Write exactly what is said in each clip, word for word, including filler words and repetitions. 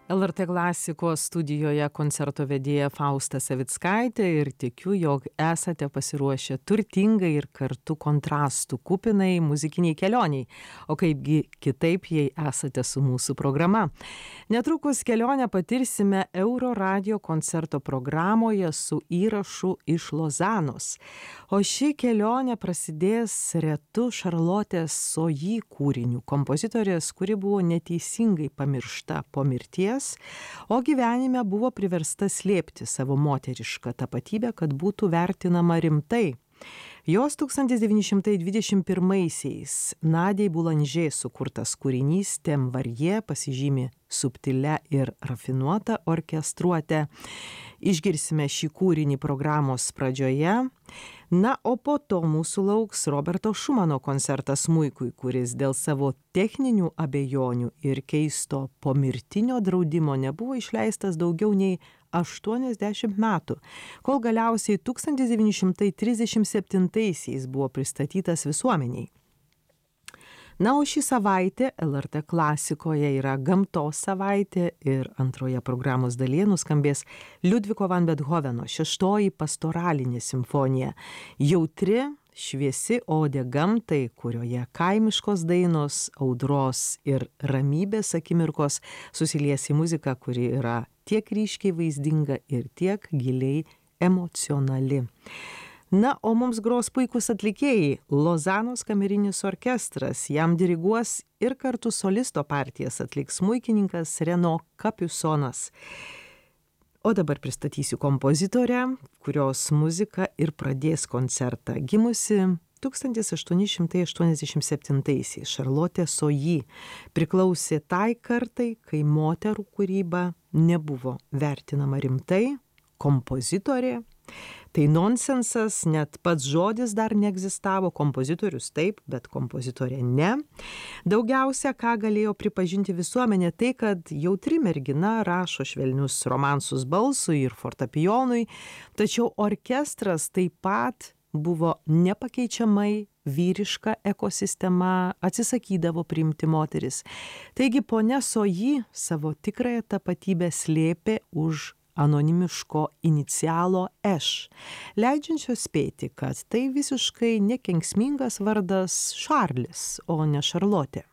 L R T klasikos studijoje koncerto vedėja Fausta Savickaitė ir tikiu, jog esate pasiruošę turtingai ir kartu kontrastų kupinai muzikiniai kelioniai. O kaipgi kitaip, jei esate su mūsų programa. Netrukus kelionę patirsime Euro radio koncerto programoje su įrašu iš Lozanos. O ši kelionė prasidės retu Šarlotės Soji kūriniu, kompozitorės, kuri buvo neteisingai pamiršta po mirties, o gyvenime buvo priversta slėpti savo moterišką tapatybę, kad būtų vertinama rimtai. Jos tūkstantis devyni šimtai dvidešimt pirmaisiais Nadiai Boulanger sukurtas kūrinys Thème variée pasižymi subtilia ir rafinuota orkestruote. Išgirsime šį kūrinį programos pradžioje. Na, o po to mūsų lauks Roberto Šumano koncertas smuikui, kuris dėl savo techninių abejonių ir keisto pomirtinio draudimo nebuvo išleistas daugiau nei aštuoniasdešimt metų, kol galiausiai tūkstantis devyni šimtai trisdešimt septintaisiais buvo pristatytas visuomeniai. Na, o šį savaitę L R T klasikoje yra gamtos savaitė ir antroje programos dalyje nuskambės Liudviko van Bethoveno šeštoji pastoralinė simfonija. Jautri, šviesi odė gamtai, kurioje kaimiškos dainos, audros ir ramybės akimirkos susilies į muziką, kuri yra tiek ryškiai vaizdinga ir tiek giliai emocionali. Na, o mums gros puikus atlikėjai. Lozanos kamerinis orkestras, jam diriguos ir kartu solisto partijas atliks smuikininkas Reno Capusonas. O dabar pristatysiu kompozitorę, kurios muzika ir pradės koncertą. Gimusi tūkstantis aštuoni šimtai aštuoniasdešimt septintaisiais Šarlotė Soji priklausė tai kartai, kai moterų kūryba nebuvo vertinama rimtai, kompozitorė. Tai nonsensas, net pats žodis dar neegzistavo, kompozitorius taip, bet kompozitorė ne. Daugiausia, ką galėjo pripažinti visuomenė, tai, kad jautri mergina rašo švelnius romansus balsui ir fortepijonui, tačiau orkestras taip pat buvo nepakeičiamai vyriška ekosistema, atsisakydavo priimti moteris. Taigi ponia Soji savo tikrąją tapatybę slėpė už anonimiško inicialo Š, leidžiančio spėti, kad tai visiškai nekenksmingas vardas Šarlis, o ne Šarlotė.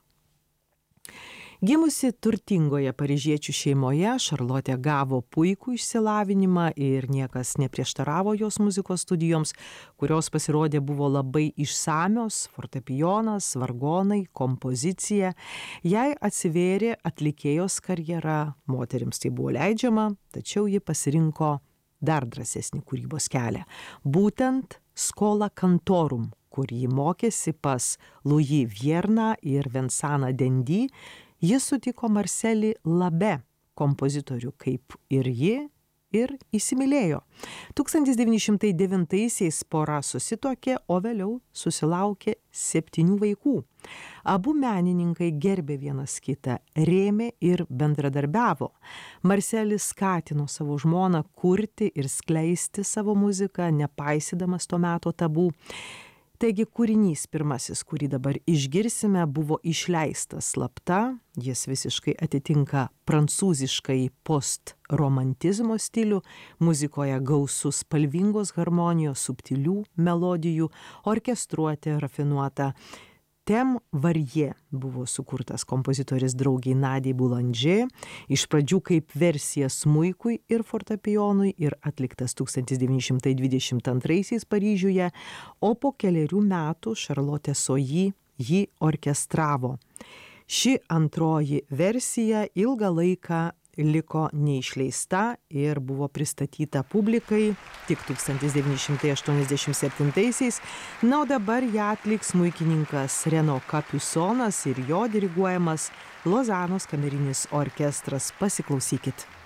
Gimusi turtingoje paryžiečių šeimoje, Šarlotė gavo puikų išsilavinimą ir niekas neprieštaravo jos muzikos studijoms, kurios pasirodė buvo labai išsamios, fortepijonas, vargonai, kompozicija. Jai atsivėrė atlikėjos karjera, moterims tai buvo leidžiama, tačiau ji pasirinko dar drąsesnį kūrybos kelią. Būtent Schola Cantorum, kur ji mokėsi pas Louis Vierną ir Vincenną Dendy. Jis sutiko Marcelį Labe, kompozitorių, kaip ir ji, ir įsimylėjo. tūkstantis devyni šimtai devintaisiais pora susituokė, o vėliau susilaukė septynių vaikų. Abu menininkai gerbė vienas kitą, rėmė ir bendradarbiavo. Marcelis skatino savo žmoną kurti ir skleisti savo muziką, nepaisydamas to meto tabų. Taigi kūrinys pirmasis, kurį dabar išgirsime, buvo išleistas slapta, jis visiškai atitinka prancūziškai post-romantizmo stilių, muzikoje gausus spalvingos harmonijos, subtilių melodijų, orkestruotė, rafinuota. Thème variée buvo sukurtas kompozitorės draugiai Nadiai Boulanger, iš pradžių kaip versija smuikui ir fortepijonui ir atliktas tūkstantis devyni šimtai dvidešimt antraisiais Paryžiuje, o po kelerių metų Šarlotė Soji jį orkestravo. Ši antroji versija ilgą laiką liko neišleista ir buvo pristatyta publikai tik tūkstantis devyni šimtai aštuoniasdešimt septintaisiais. Na, o dabar ją atliks smuikininkas Reno Capusonas ir jo diriguojamas Lozanos kamerinis orkestras. Pasiklausykit.